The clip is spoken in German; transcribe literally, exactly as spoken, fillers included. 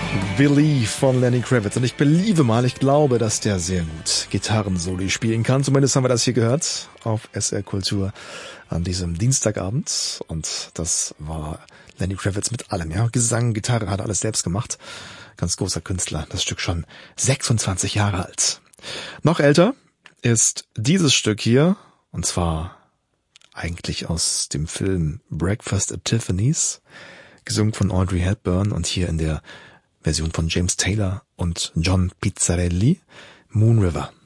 Believe von Lenny Kravitz. Und ich believe mal, ich glaube, dass der sehr gut Gitarrensoli spielen kann. Zumindest haben wir das hier gehört auf S R Kultur an diesem Dienstagabend. Und das war Lenny Kravitz mit allem. Ja, Gesang, Gitarre, hat alles selbst gemacht. Ganz großer Künstler. Das Stück schon sechsundzwanzig Jahre alt. Noch älter ist dieses Stück hier. Und zwar eigentlich aus dem Film Breakfast at Tiffany's. Gesungen von Audrey Hepburn und hier in der Version von James Taylor und John Pizzarelli, Moon River.